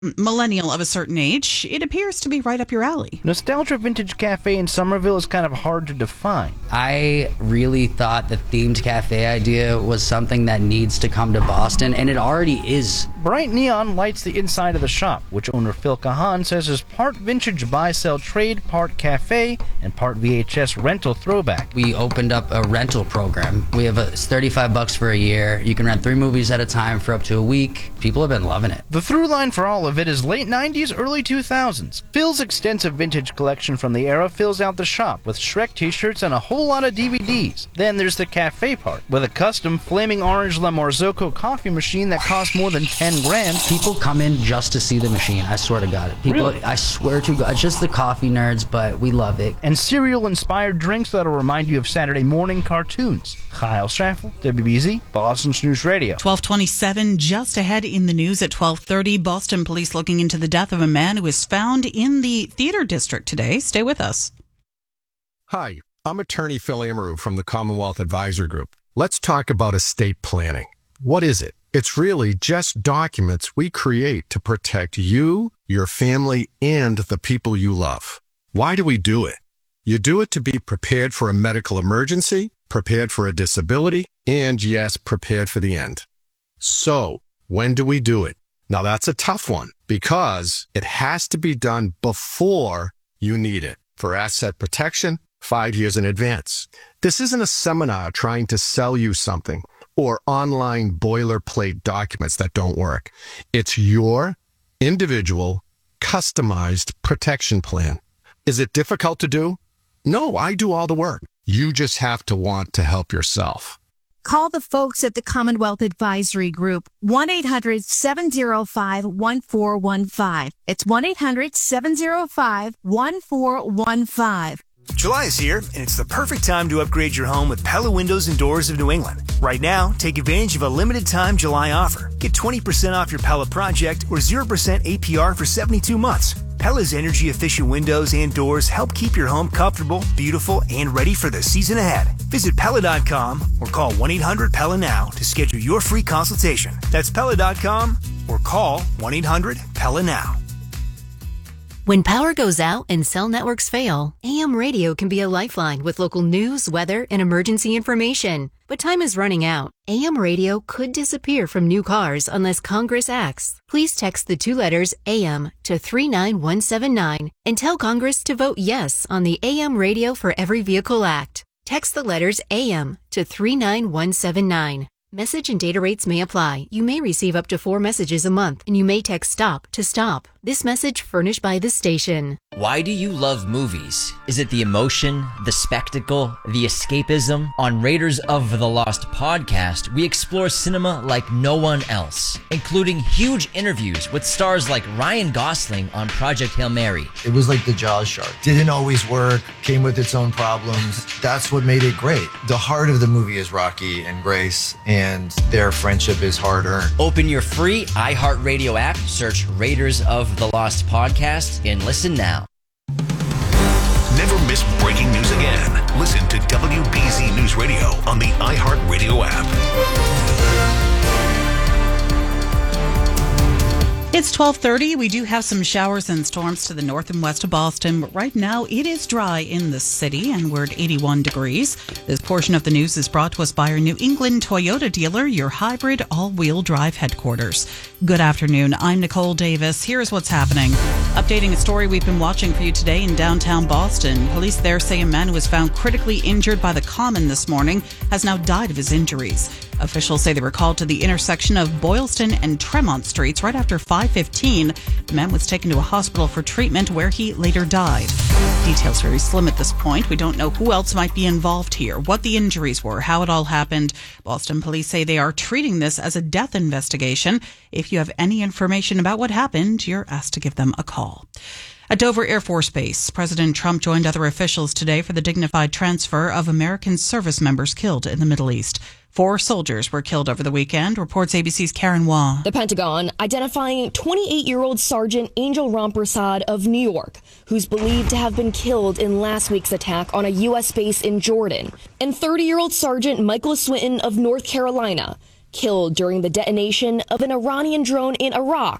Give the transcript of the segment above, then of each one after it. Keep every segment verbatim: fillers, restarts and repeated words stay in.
millennial of a certain age, it appears to be right up your alley. Nostalgia Vintage Cafe in Somerville is kind of hard to define. I really thought the themed cafe idea was something that needs to come to Boston, and it already is. Bright neon lights the inside of the shop, which owner Phil Kahan says is part vintage buy-sell trade, part cafe, and part V H S rental throwback. We opened up a rental program. We have a it's thirty-five bucks for a year. You can rent three movies at a time for up to a week. People have been loving it. The through line for all of it is late nineties, early two thousands. Phil's extensive vintage collection from the era fills out the shop with Shrek t-shirts and a whole lot of D V Ds. Then there's the cafe part, with a custom flaming orange La Marzocco coffee machine that costs more than ten grand. People come in just to see the machine, I swear to God. People, Really? I swear to God, it's just the coffee nerds, but we love it. And cereal-inspired drinks that'll remind you of Saturday morning cartoons. Kyle Straffel, W B Z, Boston's News Radio. twelve twenty-seven, just ahead in the news at twelve thirty, Boston police looking into the death of a man who was found in the theater district today. Stay with us. Hi, I'm attorney Phil Amaru from the Commonwealth Advisory Group. Let's talk about estate planning. What is it? It's really just documents we create to protect you, your family, and the people you love. Why do we do it? You do it to be prepared for a medical emergency, prepared for a disability, and yes, prepared for the end. So, when do we do it? Now that's a tough one because it has to be done before you need it. For asset protection, five years in advance. This isn't a seminar trying to sell you something or online boilerplate documents that don't work. It's your individual, customized protection plan. Is it difficult to do? No, I do all the work. You just have to want to help yourself. Call the folks at the Commonwealth Advisory Group, one eight hundred seven oh five one four one five. It's one eight hundred seven oh five one four one five. July is here, and it's the perfect time to upgrade your home with Pella Windows and Doors of New England. Right now, take advantage of a limited-time July offer. Get twenty percent off your Pella project or zero percent A P R for seventy-two months. Pella's energy-efficient windows and doors help keep your home comfortable, beautiful, and ready for the season ahead. Visit Pella dot com or call one eight hundred Pella now to schedule your free consultation. That's Pella dot com or call one eight hundred Pella now. When power goes out and cell networks fail, A M radio can be a lifeline with local news, weather, and emergency information. But time is running out. A M radio could disappear from new cars unless Congress acts. Please text the two letters A M to three nine one seven nine and tell Congress to vote yes on the A M Radio for Every Vehicle Act. Text the letters A M to three nine one seven nine. Message and data rates may apply. You may receive up to four messages a month, and you may text STOP to stop. This message furnished by the station. Why do you love movies? Is it the emotion, the spectacle, the escapism? On Raiders of the Lost podcast, we explore cinema like no one else, including huge interviews with stars like Ryan Gosling on Project Hail Mary. It was like the Jaws shark. Didn't always work, came with its own problems. That's what made it great. The heart of the movie is Rocky and Grace, and their friendship is hard-earned. Open your free iHeartRadio app, search Raiders of the Lost podcast, and listen now. Never miss breaking news again. Listen to W B Z News Radio on the iHeartRadio app. It's twelve thirty. We do have some showers and storms to the north and west of Boston, but right now it is dry in the city and we're at eighty-one degrees. This portion of the news is brought to us by our New England Toyota dealer, your hybrid all-wheel drive headquarters. Good afternoon. I'm Nicole Davis. Here's what's happening. Updating a story we've been watching for you today in downtown Boston. Police there say a man who was found critically injured by the Common this morning has now died of his injuries. Officials say they were called to the intersection of Boylston and Tremont Streets right after five fifteen. The man was taken to a hospital for treatment where he later died. Details very slim at this point. We don't know who else might be involved here, what the injuries were, how it all happened. Boston police say they are treating this as a death investigation. If you have any information about what happened, you're asked to give them a call. At Dover Air Force Base, President Trump joined other officials today for the dignified transfer of American service members killed in the Middle East. Four soldiers were killed over the weekend, reports A B C's Karen Wah. The Pentagon identifying twenty-eight-year-old Sergeant Angel Rampersad of New York, who's believed to have been killed in last week's attack on a U S base in Jordan, and thirty-year-old Sergeant Michael Swinton of North Carolina, killed during the detonation of an Iranian drone in Iraq.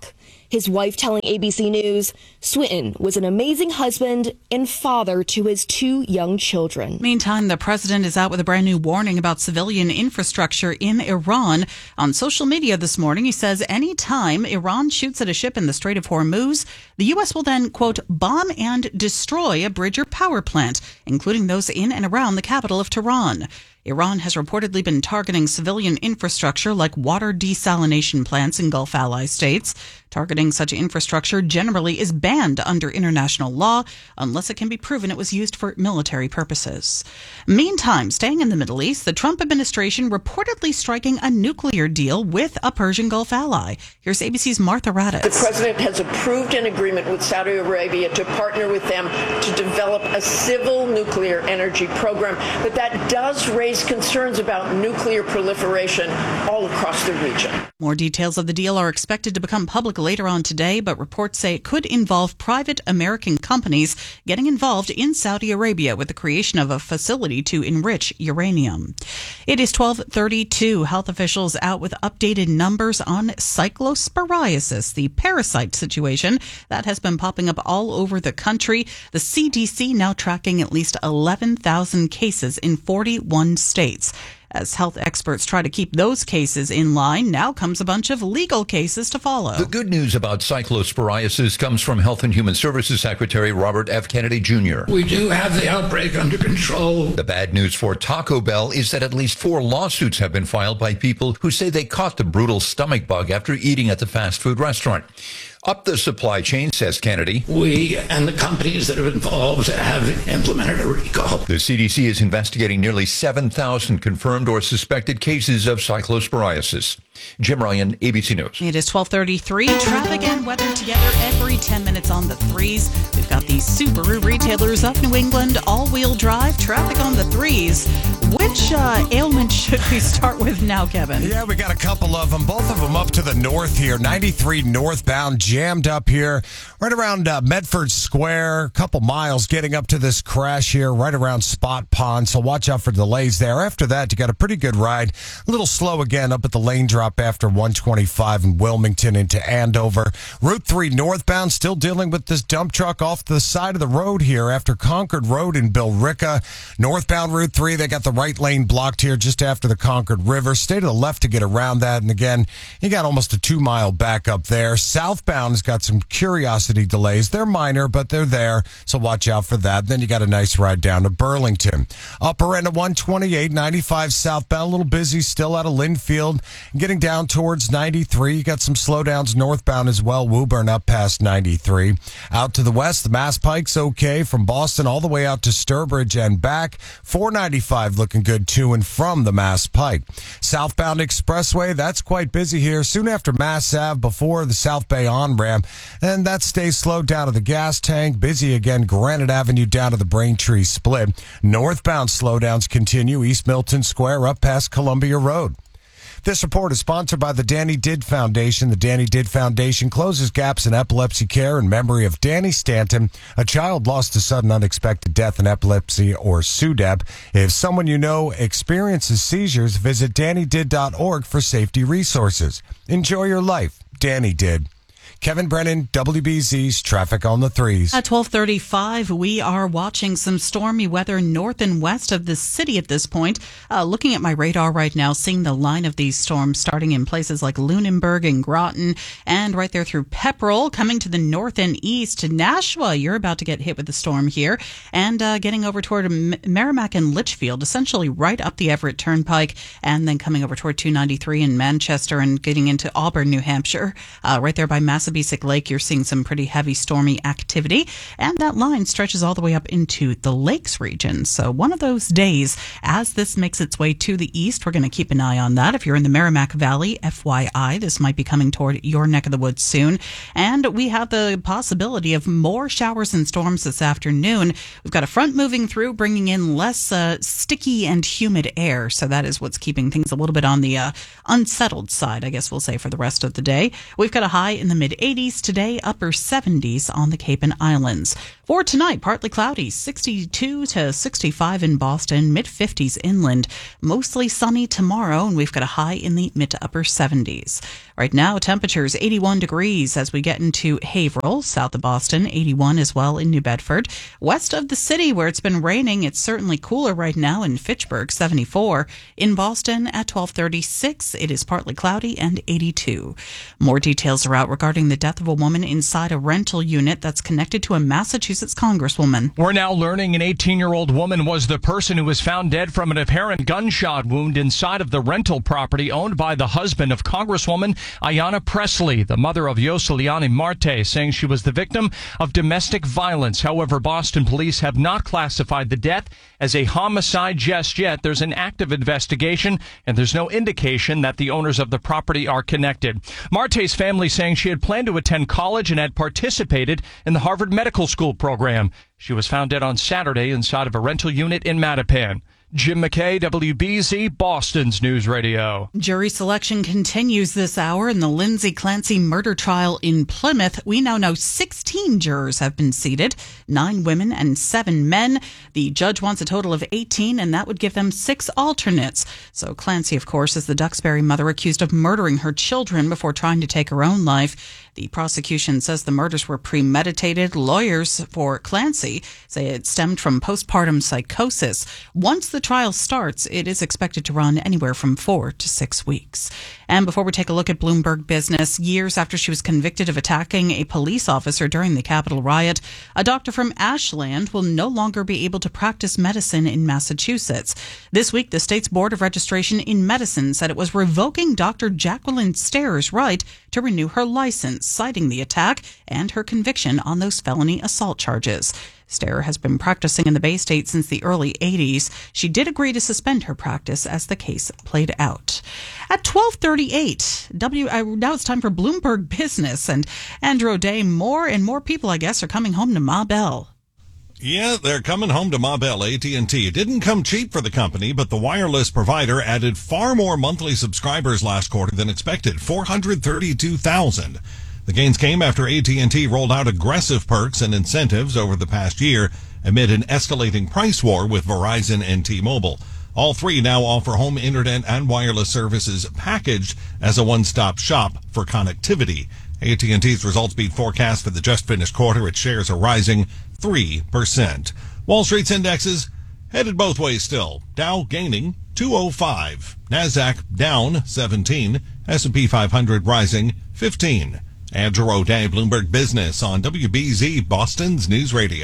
His wife telling A B C News, Swinton was an amazing husband and father to his two young children. Meantime, the president is out with a brand new warning about civilian infrastructure in Iran. On social media this morning, he says anytime Iran shoots at a ship in the Strait of Hormuz, the U S will then, quote, bomb and destroy a bridge or power plant, including those in and around the capital of Tehran. Iran has reportedly been targeting civilian infrastructure like water desalination plants in Gulf ally states. Targeting such infrastructure generally is banned under international law unless it can be proven it was used for military purposes. Meantime, staying in the Middle East, the Trump administration reportedly striking a nuclear deal with a Persian Gulf ally. Here's A B C's Martha Raddatz. The president has approved an agreement with Saudi Arabia to partner with them to develop a civil nuclear energy program, but that does raise concerns about nuclear proliferation all across the region. More details of the deal are expected to become public later on today, but reports say it could involve private American companies getting involved in Saudi Arabia with the creation of a facility to enrich uranium. It is twelve thirty-two. Health officials out with updated numbers on cyclosporiasis, the parasite situation that has been popping up all over the country. The C D C now tracking at least eleven thousand cases in forty-one states. As health experts try to keep those cases in line, now comes a bunch of legal cases to follow. The good news about cyclosporiasis comes from Health and Human Services Secretary Robert F. Kennedy Junior We do have the outbreak under control. The bad news for Taco Bell is that at least four lawsuits have been filed by people who say they caught the brutal stomach bug after eating at the fast food restaurant. Up the supply chain, says Kennedy. We and the companies that are involved have implemented a recall. The C D C is investigating nearly seven thousand confirmed or suspected cases of cyclosporiasis. Jim Ryan, A B C News. It is twelve thirty-three. Traffic and weather together every ten minutes on the threes. We've got these Subaru retailers up New England, all-wheel drive, traffic on the threes. Which uh, ailment should we start with now, Kevin? Yeah, we got a couple of them, both of them up to the north here. ninety-three northbound, jammed up here, right around uh, Medford Square. A couple miles getting up to this crash here, right around Spot Pond. So watch out for delays there. After that, you got a pretty good ride. A little slow again up at the lane drop after one twenty-five in Wilmington into Andover. Route three northbound, still dealing with this dump truck off the side of the road here after Concord Road in Billerica. Northbound Route three, they got the right lane blocked here just after the Concord River. Stay to the left to get around that. And again, you got almost a two mile backup there. Southbound has got some curiosity delays. They're minor, but they're there. So watch out for that. Then you got a nice ride down to Burlington. Upper end of one twenty-eight, ninety-five southbound, a little busy still out of Linfield. Getting down towards ninety-three. You got some slowdowns northbound as well. Woburn up past ninety-three. Out to the west, the Mass Pike's okay from Boston all the way out to Sturbridge and back. four ninety-five looking good to and from the Mass Pike. Southbound Expressway, that's quite busy here. Soon after Mass Ave, before the South Bay on-ramp. And that stays slowed down to the gas tank. Busy again, Granite Avenue down to the Braintree split. Northbound slowdowns continue. East Milton Square up past Columbia Road. This report is sponsored by the Danny Didd Foundation. The Danny Didd Foundation closes gaps in epilepsy care in memory of Danny Stanton, a child lost to sudden unexpected death in epilepsy, or S U D E P. If someone you know experiences seizures, visit danny didd dot org for safety resources. Enjoy your life. Danny Didd. Kevin Brennan, W B Z's Traffic on the Threes. At twelve thirty-five, we are watching some stormy weather north and west of the city at this point. Uh, looking at my radar right now, seeing the line of these storms starting in places like Lunenburg and Groton, and right there through Pepperell, coming to the north and east to Nashua. You're about to get hit with the storm here, and uh, getting over toward M- Merrimack and Litchfield, essentially right up the Everett Turnpike, and then coming over toward two ninety-three in Manchester and getting into Auburn, New Hampshire, uh, right there by Massabesic Lake. You're seeing some pretty heavy stormy activity, and that line stretches all the way up into the Lakes region. So one of those days, as this makes its way to the east, we're going to keep an eye on that. If you're in the Merrimack Valley, F Y I, this might be coming toward your neck of the woods soon. And we have the possibility of more showers and storms this afternoon. We've got a front moving through, bringing in less uh, sticky and humid air. So that is what's keeping things a little bit on the uh, unsettled side, I guess we'll say, for the rest of the day. We've got a high in the mid eighties today, upper seventies on the Cape and Islands. For tonight, partly cloudy, sixty-two to sixty-five in Boston, mid-fifties inland. Mostly sunny tomorrow, and we've got a high in the mid to upper seventies. Right now, temperatures eighty-one degrees as we get into Haverhill, south of Boston, eighty-one as well in New Bedford. West of the city, where it's been raining, it's certainly cooler right now in Fitchburg, seventy-four. In Boston at twelve thirty-six, it is partly cloudy and eighty-two. More details are out regarding the death of a woman inside a rental unit that's connected to a Massachusetts congresswoman. We're now learning an eighteen-year-old woman was the person who was found dead from an apparent gunshot wound inside of the rental property owned by the husband of Congresswoman Ayanna Pressley, the mother of Yoseliani Marte, saying she was the victim of domestic violence. However, Boston police have not classified the death as a homicide just yet. There's an active investigation, and there's no indication that the owners of the property are connected. Marte's family saying she had planned to attend college and had participated in the Harvard Medical School program. She was found dead on Saturday inside of a rental unit in Mattapan. Jim McKay, W B Z, Boston's News Radio. Jury selection continues this hour in the Lindsay Clancy murder trial in Plymouth. We now know sixteen jurors have been seated, nine women and seven men. The judge wants a total of eighteen, and that would give them six alternates. So Clancy, of course, is the Duxbury mother accused of murdering her children before trying to take her own life. The prosecution says the murders were premeditated. Lawyers for Clancy say it stemmed from postpartum psychosis. Once the trial starts, it is expected to run anywhere from four to six weeks. And before we take a look at Bloomberg Business, years after she was convicted of attacking a police officer during the Capitol riot, a doctor from Ashland will no longer be able to practice medicine in Massachusetts. This week, the state's Board of Registration in Medicine said it was revoking Doctor Jacqueline Stair's right to renew her license, citing the attack and her conviction on those felony assault charges. Stair has been practicing in the Bay State since the early eighties. She did agree to suspend her practice as the case played out. At twelve thirty-eight, W, uh, now it's time for Bloomberg Business. And Andrew O'Day, more and more people, I guess, are coming home to Ma Bell. Yeah, they're coming home to Ma Bell, A T and T. It didn't come cheap for the company, but the wireless provider added far more monthly subscribers last quarter than expected, four hundred thirty-two thousand. The gains came after A T and T rolled out aggressive perks and incentives over the past year amid an escalating price war with Verizon and T-Mobile. All three now offer home internet and wireless services packaged as a one-stop shop for connectivity. A T and T's results beat forecasts for the just-finished quarter. Its shares are rising three percent. Wall Street's indexes headed both ways still. Dow gaining two oh five. NASDAQ down seventeen. S and P five hundred rising fifteen. Andrew O'Day, Bloomberg Business on W B Z, Boston's News Radio.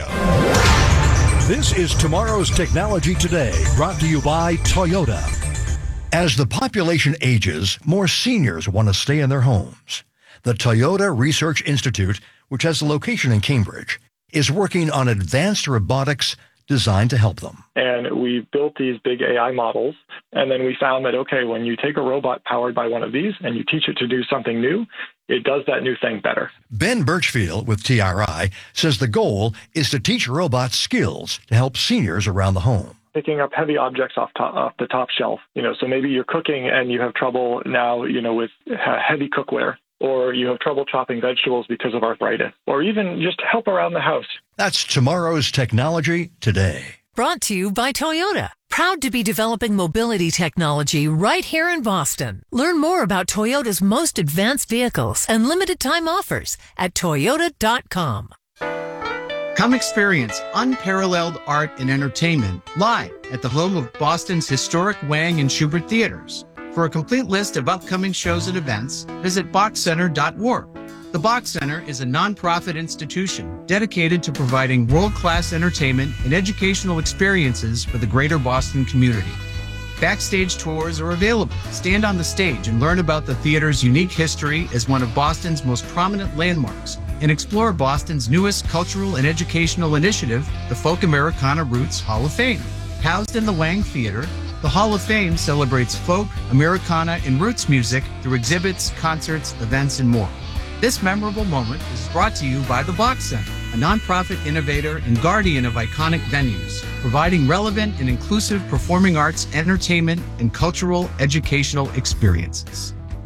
This is Tomorrow's Technology Today, brought to you by Toyota. As the population ages, more seniors want to stay in their homes. The Toyota Research Institute, which has a location in Cambridge, is working on advanced robotics designed to help them. And we built these big A I models, and then we found that, okay, when you take a robot powered by one of these and you teach it to do something new, it does that new thing better. Ben Birchfield with T R I says the goal is to teach robots skills to help seniors around the home. Picking up heavy objects off, top, off the top shelf. You know, so maybe you're cooking and you have trouble now, you know, with heavy cookware, or you have trouble chopping vegetables because of arthritis, or even just help around the house. That's Tomorrow's Technology Today. Brought to you by Toyota. Proud to be developing mobility technology right here in Boston. Learn more about Toyota's most advanced vehicles and limited time offers at toyota dot com. Come experience unparalleled art and entertainment live at the home of Boston's historic Wang and Schubert Theaters. For a complete list of upcoming shows and events, visit box center dot org. The Box Center is a nonprofit institution dedicated to providing world-class entertainment and educational experiences for the greater Boston community. Backstage tours are available. Stand on the stage and learn about the theater's unique history as one of Boston's most prominent landmarks, and explore Boston's newest cultural and educational initiative, the Folk Americana Roots Hall of Fame. Housed in the Wang Theater, the Hall of Fame celebrates folk, Americana, and roots music through exhibits, concerts, events, and more. This memorable moment is brought to you by the Box Center, a nonprofit innovator and guardian of iconic venues, providing relevant and inclusive performing arts, entertainment, and cultural educational experiences.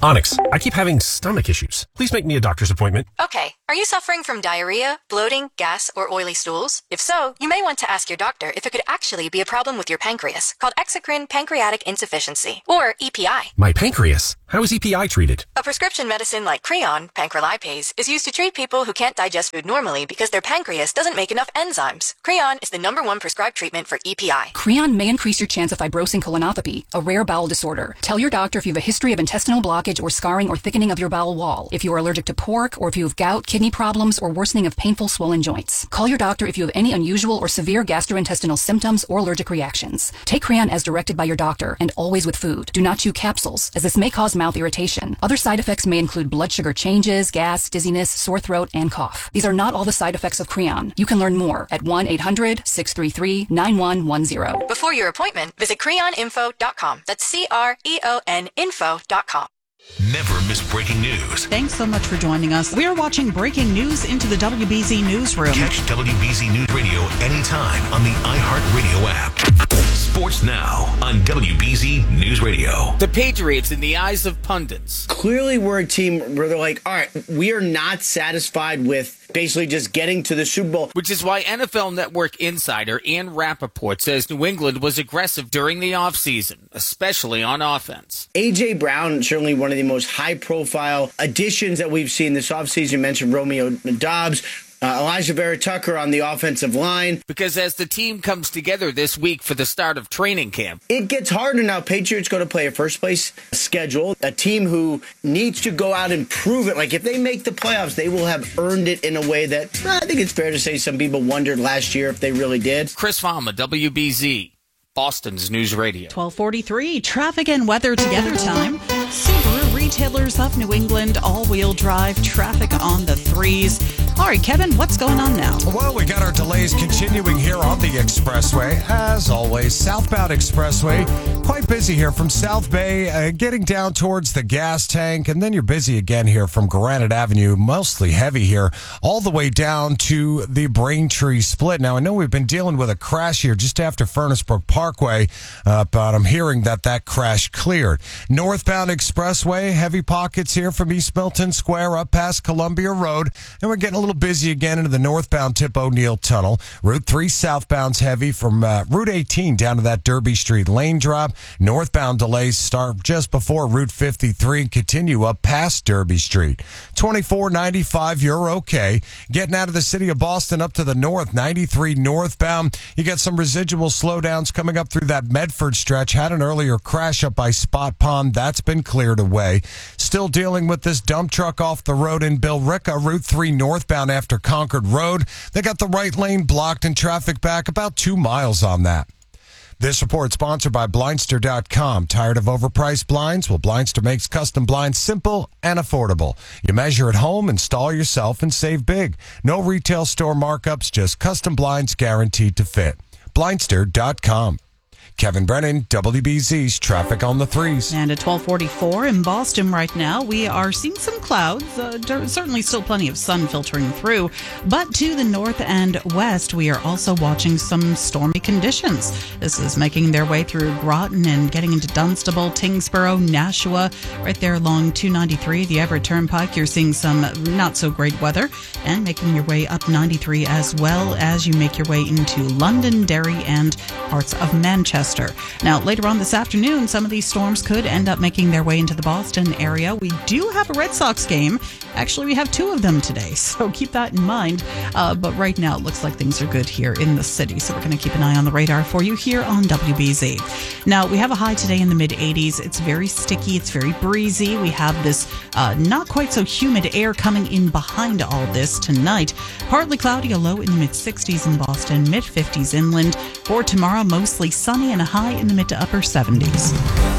Onyx, I keep having stomach issues. Please make me a doctor's appointment. Okay, are you suffering from diarrhea, bloating, gas, or oily stools? If so, you may want to ask your doctor if it could actually be a problem with your pancreas, called exocrine pancreatic insufficiency, or E P I. My pancreas? How is E P I treated? A prescription medicine like Creon, pancrelipase, is used to treat people who can't digest food normally because their pancreas doesn't make enough enzymes. Creon is the number one prescribed treatment for E P I. Creon may increase your chance of fibrosing colonopathy, a rare bowel disorder. Tell your doctor if you have a history of intestinal blockage or scarring or thickening of your bowel wall, if you are allergic to pork, or if you have gout, kidney problems, or worsening of painful swollen joints. Call your doctor if you have any unusual or severe gastrointestinal symptoms or allergic reactions. Take Creon as directed by your doctor, and always with food. Do not chew capsules, as this may cause mouth irritation. Other side effects may include blood sugar changes, gas, dizziness, sore throat, and cough. These are not all the side effects of Creon. You can learn more at one eight hundred, six three three, nine one one zero. Before your appointment, visit creon info dot com. That's C R E O N info dot com. Never miss breaking news. Thanks so much for joining us. We are watching breaking news into the W B Z Newsroom. Catch W B Z News Radio anytime on the iHeartRadio app. Sports now on W B Z News Radio. The Patriots, in the eyes of pundits, clearly we're a team where they're like, all right, we are not satisfied with basically just getting to the Super Bowl. Which is why N F L Network insider Ian Rappaport says New England was aggressive during the offseason, especially on offense. A J. Brown, certainly one of the most high-profile additions that we've seen this offseason. You mentioned Romeo Doubs. Uh, Elijah Vera Tucker on the offensive line. Because as the team comes together this week for the start of training camp, it gets harder now. Patriots go to play a first-place schedule, a team who needs to go out and prove it. Like, if they make the playoffs, they will have earned it in a way that I think it's fair to say some people wondered last year if they really did. Chris Fama, W B Z, Boston's News Radio. twelve forty-three, traffic and weather together time. Subaru Retailers of New England, all-wheel drive, traffic on the threes. All right, Kevin, what's going on now? Well, we got our delays continuing here on the expressway. As always, southbound expressway, quite busy here from South Bay, uh, getting down towards the gas tank, and then you're busy again here from Granite Avenue, mostly heavy here, all the way down to the Braintree split. Now, I know we've been dealing with a crash here just after Furnace Brook Parkway, uh, but I'm hearing that that crash cleared. Northbound expressway, heavy pockets here from East Milton Square up past Columbia Road, and we're getting a little busy again into the northbound Tip O'Neill Tunnel. Route three southbound's heavy from uh, Route eighteen down to that Derby Street lane drop. Northbound delays start just before Route fifty-three and continue up past Derby Street. twenty-four ninety-five, you're okay. Getting out of the city of Boston up to the north, ninety-three northbound. You got some residual slowdowns coming up through that Medford stretch. Had an earlier crash up by Spot Pond. That's been cleared away. Still dealing with this dump truck off the road in Billerica, Route three northbound after Concord Road. They got the right lane blocked and traffic back about two miles on that. This report sponsored by Blindster dot com. Tired of overpriced blinds? Well, Blindster makes custom blinds simple and affordable. You measure at home, install yourself, and save big. No retail store markups, just custom blinds guaranteed to fit. Blindster dot com. Kevin Brennan, W B Z's Traffic on the Threes. And at twelve forty-four in Boston right now, we are seeing some clouds. Uh, there- certainly still plenty of sun filtering through. But to the north and west, we are also watching some stormy conditions. This is making their way through Groton and getting into Dunstable, Tingsboro, Nashua. Right there along two ninety-three, the Everett Turnpike, you're seeing some not so great weather. And making your way up ninety-three as well as you make your way into Londonderry and parts of Manchester. Now, later on this afternoon, some of these storms could end up making their way into the Boston area. We do have a Red Sox game. Actually, we have two of them today, so keep that in mind. Uh, but right now, it looks like things are good here in the city, so we're going to keep an eye on the radar for you here on W B Z. Now, we have a high today in the mid eighties. It's very sticky. It's very breezy. We have this uh, not quite so humid air coming in behind all this tonight. Partly cloudy, a low in the mid sixties in Boston, mid fifties inland. For tomorrow, mostly sunny and a high in the mid to upper seventies.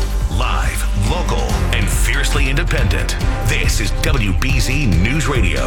Live, local, and fiercely independent. This is W B Z News Radio.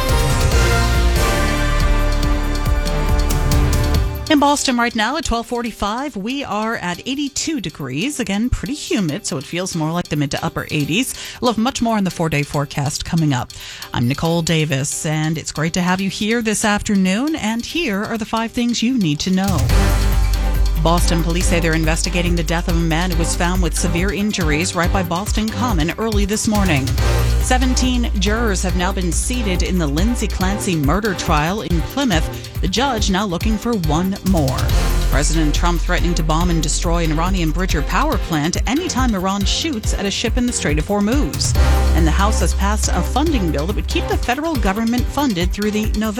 In Boston right now at twelve forty-five, we are at eighty-two degrees. Again, pretty humid, so it feels more like the mid to upper eighties. We'll have much more in the four-day forecast coming up. I'm Nicole Davis, and it's great to have you here this afternoon. And here are the five things you need to know. Boston police say they're investigating the death of a man who was found with severe injuries right by Boston Common early this morning. seventeen jurors have now been seated in the Lindsay Clancy murder trial in Plymouth. The judge now looking for one more. President Trump threatening to bomb and destroy an Iranian Bridger power plant anytime Iran shoots at a ship in the Strait of Hormuz. And the House has passed a funding bill that would keep the federal government funded through the November